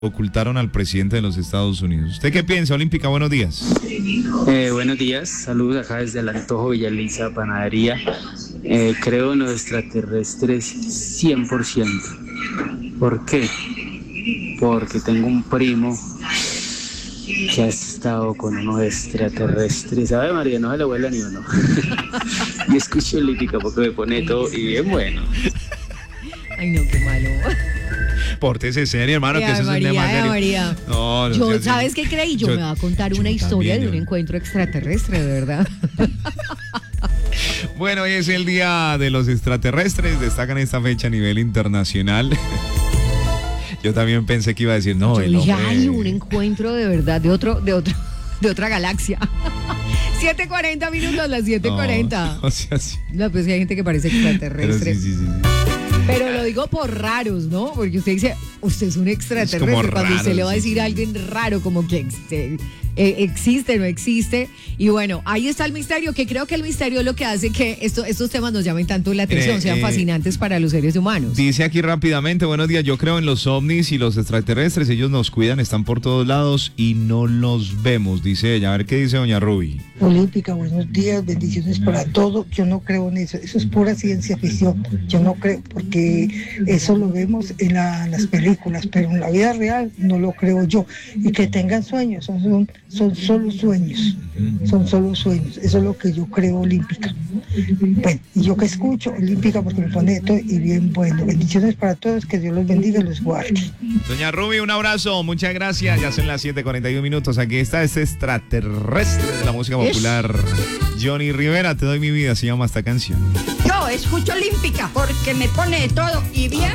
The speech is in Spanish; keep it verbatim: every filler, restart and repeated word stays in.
ocultaron al presidente de los Estados Unidos. ¿Usted qué piensa, Olímpica? Buenos días. Eh, buenos días, saludos acá desde el Antojo Villaliza, Panadería. Eh, creo en los extraterrestres cien por ciento. ¿Por qué? Porque tengo un primo que ha estado con unos extraterrestres. ¿Sabe, María? No se le vuela ni uno. Y escucho Olímpica porque me pone todo y bien bueno. Ay, no, qué malo. Pórtese serio, hermano, Ay, que ese es un María, tema ay, serio. María. No, no Yo, sea así. ¿sabes qué creí? Yo, Yo- me va a contar yo una historia también, de un yo- encuentro extraterrestre, de verdad. Bueno, hoy es el día de los extraterrestres, destacan esta fecha a nivel internacional. Yo también pensé que iba a decir, no, Yo el dije, hombre... ay, un encuentro de verdad, de otro, de otro, de otra galaxia. siete cuarenta minutos, las siete cuarenta. No, o sea, sí. No, pues sí hay gente que parece Pero extraterrestre. sí, sí, sí, sí. Pero lo digo por raros, ¿no? Porque usted dice, usted es un extraterrestre. Es como Cuando usted raro, le va a sí, decir sí. a alguien raro, como que este, eh, existe, no existe. Y bueno, ahí está el misterio, que creo que el misterio es lo que hace que esto, estos temas nos llamen tanto la atención, Mire, sean eh, fascinantes para los seres humanos. Dice aquí rápidamente, buenos días, yo creo en los ovnis y los extraterrestres, ellos nos cuidan, están por todos lados y no los vemos, dice ella. A ver qué dice doña Ruby. Olímpica, buenos días, bendiciones para todo. Yo no creo en eso, eso es pura ciencia ficción. Yo no creo, porque eso lo vemos en la- las películas, pero en la vida real no lo creo yo. Y que tengan sueños, son, son, son solo sueños, son solo sueños. Eso es lo que yo creo, Olímpica. Bueno, y yo que escucho, Olímpica, porque me pone todo y bien bueno. Bendiciones para todos, que Dios los bendiga y los guarde. Doña Ruby, un abrazo, muchas gracias, ya son las siete cuarenta y uno minutos, aquí está este extraterrestre de la música popular. Johnny Rivera, te doy mi vida, se llama esta canción. Yo escucho Olímpica porque me pone de todo y bien